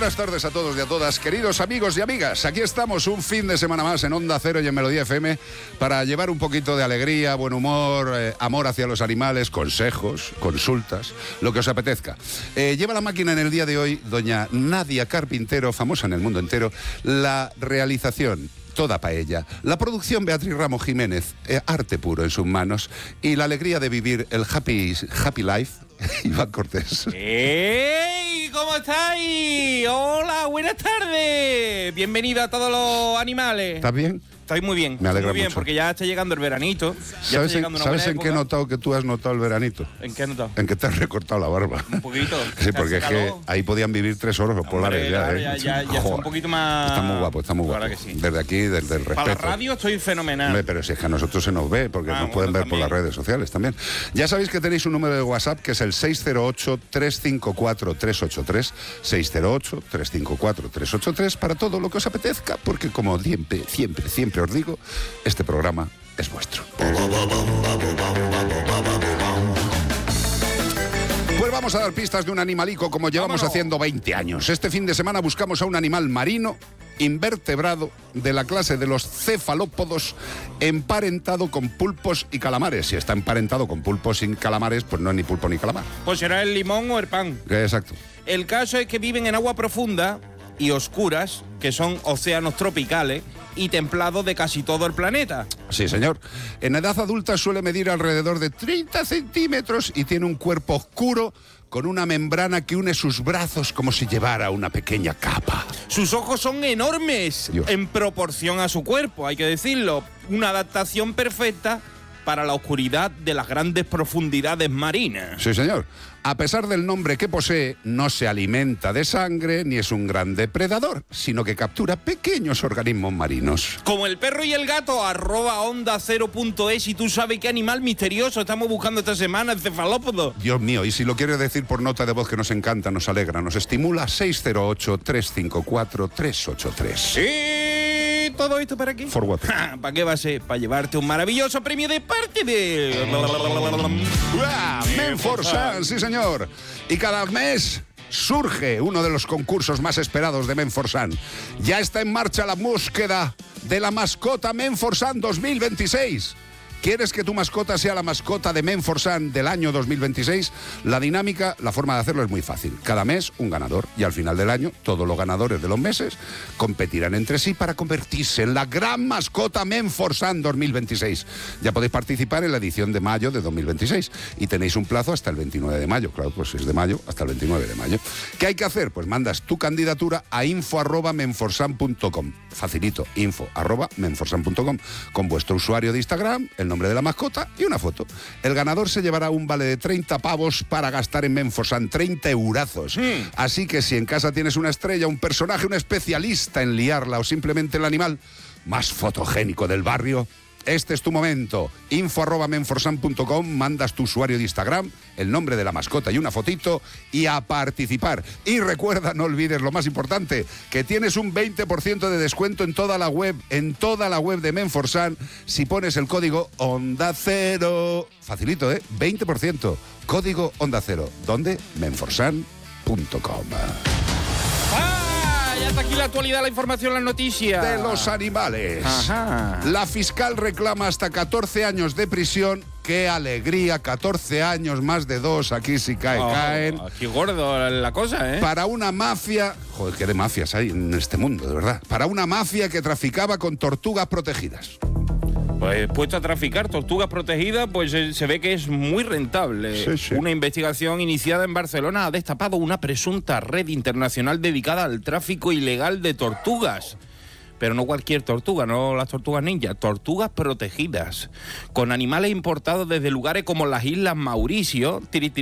buenas tardes a todos y a todas, queridos amigos y amigas. Aquí estamos un fin de semana más en Onda Cero y en Melodía FM para llevar un poquito de alegría, buen humor, amor hacia los animales, consejos, consultas, lo que os apetezca. Lleva la máquina en el día de hoy doña Nadia Carpintero, famosa en el mundo entero, la realización toda paella, la producción Beatriz Ramos Jiménez, arte puro en sus manos y la alegría de vivir el happy life, Iván Cortés. ¡Ey! ¿Cómo estáis? Hola, buenas tardes. Bienvenido a todos los animales. ¿Estás bien? Estoy muy bien. Me alegra muy bien, mucho. Porque ya está llegando el veranito. ¿Sabes en qué he notado que tú has notado el veranito? ¿En qué has notado? En que te has recortado la barba. Un poquito. Sí, porque es que ahí podían vivir 3 oros polares. Claro, ya está un poquito más... Está muy guapo, está muy guapo. Claro que sí. Desde aquí, desde el respeto. Para la radio estoy fenomenal. Hombre, pero si es que a nosotros se nos ve, porque nos pueden ver también por las redes sociales también. Ya sabéis que tenéis un número de WhatsApp que es el 608-354-383, 608-354-383 para todo lo que os apetezca, porque como siempre os digo, este programa es vuestro. Pues vamos a dar pistas de un animalico como llevamos haciendo 20 años. Este fin de semana buscamos a un animal marino, invertebrado, de la clase de los cefalópodos, emparentado con pulpos y calamares. Si está emparentado con pulpos y calamares, pues no es ni pulpo ni calamar. Pues será el limón o el pan. Exacto. El caso es que viven en agua profunda y oscuras, que son océanos tropicales y templados de casi todo el planeta. Sí, señor. En edad adulta suele medir alrededor de 30 centímetros y tiene un cuerpo oscuro con una membrana que une sus brazos como si llevara una pequeña capa. Sus ojos son enormes, Dios, en proporción a su cuerpo, hay que decirlo. Una adaptación perfecta para la oscuridad de las grandes profundidades marinas. Sí, señor. A pesar del nombre que posee, no se alimenta de sangre ni es un gran depredador, sino que captura pequeños organismos marinos. Como el perro y el gato, @onda0.es, y tú sabes qué animal misterioso estamos buscando esta semana, el cefalópodo. Dios mío, y si lo quieres decir por nota de voz, que nos encanta, nos alegra, nos estimula, 608-354-383. ¿Y todo esto para qué? For what? ¿Para qué va a ser? Para llevarte un maravilloso premio de parte de... Menforsan, sí señor. Y cada mes surge uno de los concursos más esperados de Menforsan. Ya está en marcha la búsqueda de la mascota Menforsan 2026. ¿Quieres que tu mascota sea la mascota de Menforsan del año 2026? La dinámica, la forma de hacerlo es muy fácil. Cada mes un ganador y al final del año todos los ganadores de los meses competirán entre sí para convertirse en la gran mascota Menforsan 2026. Ya podéis participar en la edición de mayo de 2026 y tenéis un plazo hasta el 29 de mayo. Claro, pues es de mayo hasta el 29 de mayo. ¿Qué hay que hacer? Pues mandas tu candidatura a info@menforsan.com. Facilito, info@menforsan.com, con vuestro usuario de Instagram, el nombre de la mascota y una foto. El ganador se llevará un vale de 30 pavos para gastar en Menforsan, 30 eurazos. Así que si en casa tienes una estrella, un personaje, un especialista en liarla o simplemente el animal más fotogénico del barrio, este es tu momento. info@menforsan.com, mandas tu usuario de Instagram, el nombre de la mascota y una fotito y a participar. Y recuerda, no olvides lo más importante, que tienes un 20% de descuento en toda la web de Menforsan si pones el código Onda Cero. Facilito, 20%. Código Onda Cero. ¿Dónde? Menforsan.com. Ya está aquí la actualidad, la información, las noticias. De los animales. Ajá. La fiscal reclama hasta 14 años de prisión. ¡Qué alegría! 14 años más de 2. Aquí sí caen. Qué gordo la cosa, ¿eh? Para una mafia... Joder, qué de mafias hay en este mundo, de verdad. Para una mafia que traficaba con tortugas protegidas. Pues puesto a traficar tortugas protegidas, pues se ve que es muy rentable. Sí, sí. Una investigación iniciada en Barcelona ha destapado una presunta red internacional dedicada al tráfico ilegal de tortugas. Pero no cualquier tortuga, no las tortugas ninja, tortugas protegidas, con animales importados desde lugares como las Islas Mauricio,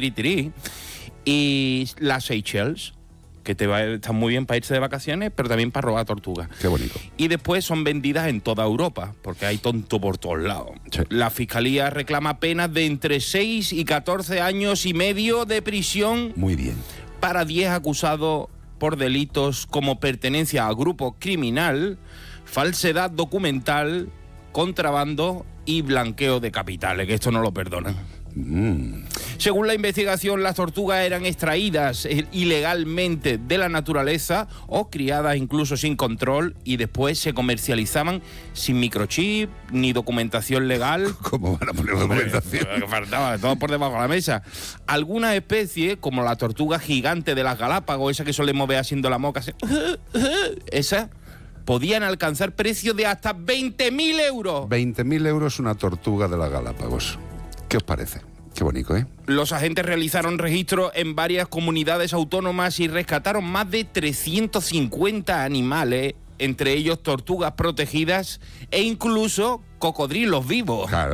y las Seychelles, que están muy bien para irse de vacaciones, pero también para robar tortugas. Qué bonito. Y después son vendidas en toda Europa, porque hay tonto por todos lados. Sí. La Fiscalía reclama penas de entre 6 y 14 años y medio de prisión. Muy bien. Para 10 acusados por delitos como pertenencia a grupo criminal, falsedad documental, contrabando y blanqueo de capitales, que esto no lo perdonan. Según la investigación, las tortugas eran extraídas ilegalmente de la naturaleza o criadas incluso sin control y después se comercializaban sin microchip ni documentación legal. ¿Cómo van a poner documentación? Faltaba todo por debajo de la mesa. Algunas especies, como la tortuga gigante de las Galápagos, esa que solemos ver haciendo la moca, esa podían alcanzar precios de hasta 20.000 euros. 20.000 euros una tortuga de las Galápagos. ¿Qué os parece? Qué bonito, ¿eh? Los agentes realizaron registros en varias comunidades autónomas y rescataron más de 350 animales, entre ellos tortugas protegidas e incluso cocodrilos vivos. Claro.